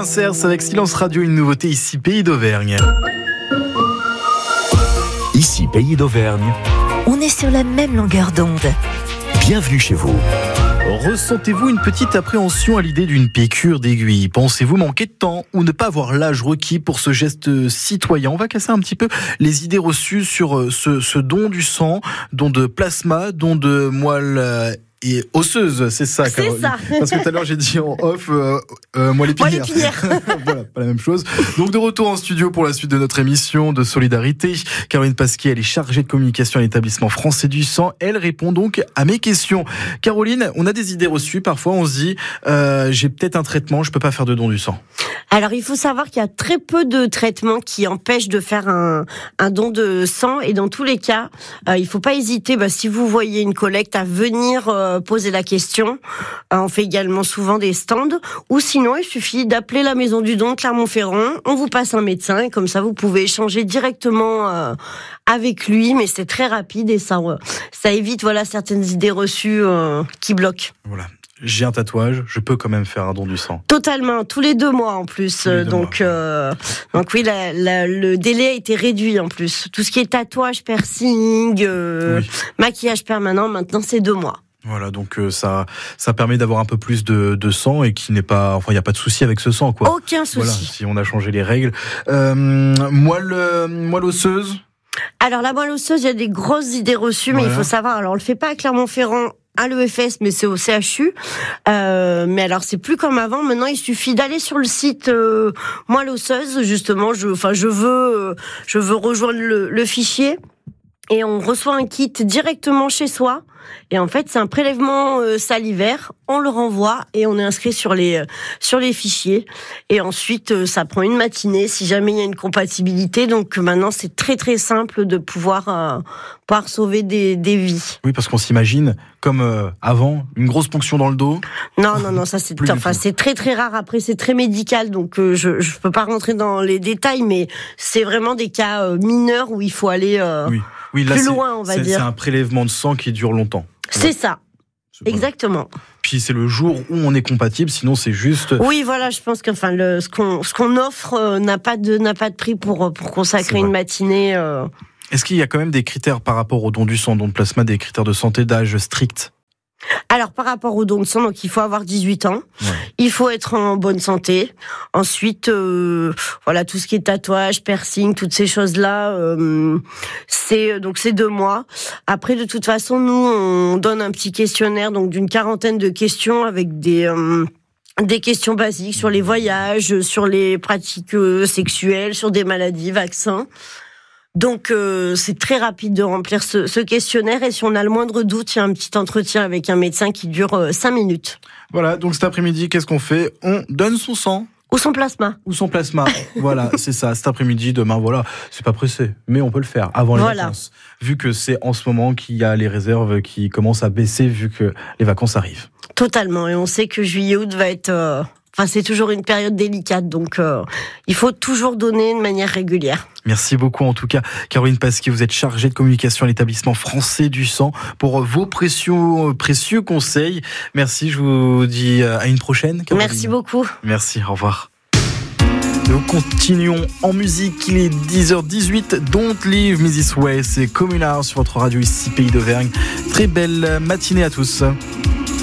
Cers avec Silence Radio, une nouveauté ici, Pays d'Auvergne. Ici, Pays d'Auvergne. On est sur la même longueur d'onde. Bienvenue chez vous. Ressentez-vous une petite appréhension à l'idée d'une piqûre d'aiguille ? Pensez-vous manquer de temps ou ne pas avoir l'âge requis pour ce geste citoyen ? On va casser un petit peu les idées reçues sur ce don du sang, don de plasma, don de moelle et osseuse, c'est ça, Caroline. C'est ça. Parce que tout à l'heure j'ai dit en off moelle épinière. Voilà, pas la même chose. Donc de retour en studio pour la suite de notre émission de solidarité. Caroline Pasquier, elle est chargée de communication à l'établissement français du sang. Elle répond donc à mes questions. Caroline, on a des idées reçues. Parfois on se dit j'ai peut-être un traitement, je peux pas faire de don du sang. Alors, il faut savoir qu'il y a très peu de traitements qui empêchent de faire un don de sang. Et dans tous les cas, il faut pas hésiter, si vous voyez une collecte, à venir poser la question. On fait également souvent des stands. Ou sinon, il suffit d'appeler la maison du don de Clermont-Ferrand. On vous passe un médecin et comme ça, vous pouvez échanger directement avec lui. Mais c'est très rapide et ça évite certaines idées reçues qui bloquent. Voilà. J'ai un tatouage, je peux quand même faire un don du sang. Totalement, tous les 2 mois en plus. Donc oui, le délai a été réduit en plus. Tout ce qui est tatouage, piercing, maquillage permanent, maintenant c'est 2 mois. Voilà, donc ça permet d'avoir un peu plus de sang et qu'il n'est pas, il n'y a pas de souci avec ce sang, quoi. Aucun souci. Voilà, si on a changé les règles. Moelle osseuse. Alors la moelle osseuse, il y a des grosses idées reçues, mais il faut savoir. Alors on le fait pas à Clermont-Ferrand, à l'EFS, mais c'est au CHU. Mais alors c'est plus comme avant. Maintenant, il suffit d'aller sur le site moelle osseuse. Justement, je veux rejoindre le fichier. Et on reçoit un kit directement chez soi. Et en fait, c'est un prélèvement salivaire. On le renvoie et on est inscrit sur les fichiers. Et ensuite, ça prend une matinée si jamais il y a une compatibilité. Donc maintenant, c'est très très simple de pouvoir sauver des vies. Oui, parce qu'on s'imagine comme avant, une grosse ponction dans le dos. Non, ça c'est très très rare. Après, c'est très médical, donc je peux pas rentrer dans les détails, mais c'est vraiment des cas mineurs où il faut aller Oui, là, plus loin, on va dire. C'est un prélèvement de sang qui dure longtemps. C'est ça. Exactement. Puis c'est le jour où on est compatible, sinon c'est juste. Oui, voilà, je pense que ce qu'on offre n'a pas de prix pour consacrer une matinée. Est-ce qu'il y a quand même des critères par rapport au don du sang, don de plasma, des critères de santé d'âge stricts ? Alors, par rapport au don de sang, donc il faut avoir 18 ans. Ouais. Il faut être en bonne santé. Ensuite, tout ce qui est tatouage, piercing, toutes ces choses-là, c'est 2 mois. Après, de toute façon, nous, on donne un petit questionnaire, donc d'une 40aine de questions avec des questions basiques sur les voyages, sur les pratiques sexuelles, sur des maladies, vaccins. Donc c'est très rapide de remplir ce questionnaire et si on a le moindre doute, il y a un petit entretien avec un médecin qui dure 5 minutes. Voilà, donc cet après-midi, qu'est-ce qu'on fait ? On donne son sang. Ou son plasma. Voilà, c'est ça. Cet après-midi, demain, c'est pas pressé, mais on peut le faire avant les vacances. Vu que c'est en ce moment qu'il y a les réserves qui commencent à baisser, vu que les vacances arrivent. Totalement, et on sait que juillet-août va être... c'est toujours une période délicate, donc il faut toujours donner de manière régulière. Merci beaucoup en tout cas, Caroline Pasquier, vous êtes chargée de communication à l'établissement français du sang pour vos précieux conseils. Merci, je vous dis à une prochaine, Caroline. Merci beaucoup. Merci, au revoir. Nous continuons en musique, il est 10h18, Don't Leave Me This Way, c'est Communard sur votre radio ici, Pays d'Auvergne. Très belle matinée à tous.